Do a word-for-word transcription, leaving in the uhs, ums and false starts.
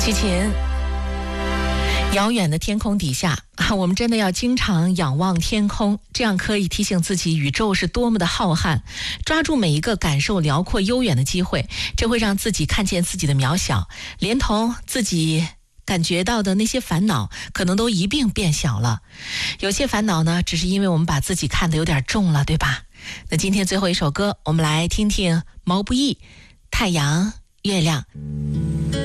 齐秦，遥远的天空底下，我们真的要经常仰望天空，这样可以提醒自己宇宙是多么的浩瀚，抓住每一个感受辽阔悠远的机会，这会让自己看见自己的渺小，连同自己感觉到的那些烦恼可能都一并变小了。有些烦恼呢，只是因为我们把自己看得有点重了，对吧？那今天最后一首歌，我们来听听毛不易《太阳月亮》。